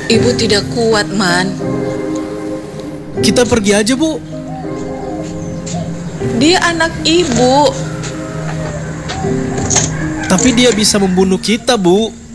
Ibu tidak kuat, Man. Kita pergi aja, Bu. Dia anak ibu. Tapi dia bisa membunuh kita, Bu.